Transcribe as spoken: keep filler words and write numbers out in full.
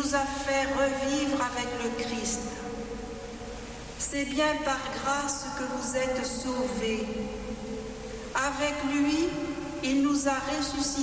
nous a fait revivre avec le Christ. C'est bien par grâce que vous êtes sauvés. Avec lui, il nous a ressuscités